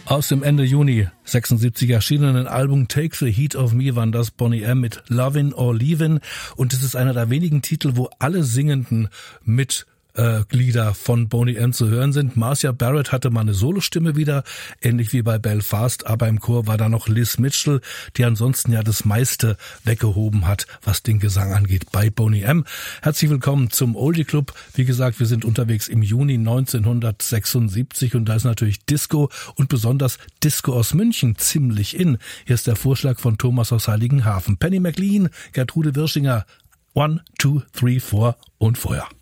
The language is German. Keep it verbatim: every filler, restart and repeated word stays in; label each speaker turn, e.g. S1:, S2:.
S1: Aus dem Ende Juni sechsundsiebzig erschienenen Album Take the Heat of Me waren das Boney M. mit Lovin' or Leavin'. Und es ist einer der wenigen Titel, wo alle Singenden mit Äh, Lieder von Boney M. zu hören sind. Marcia Barrett hatte mal eine Solostimme wieder, ähnlich wie bei Belfast, aber im Chor war da noch Liz Mitchell, die ansonsten ja das meiste weggehoben hat, was den Gesang angeht bei Boney M. Herzlich willkommen zum Oldie Club. Wie gesagt, wir sind unterwegs im Juni neunzehnhundertsechsundsiebzig und da ist natürlich Disco und besonders Disco aus München ziemlich in. Hier ist der Vorschlag von Thomas aus Heiligenhafen. Penny McLean, Gertrude Wirschinger, One, Two, Three, Four und Feuer.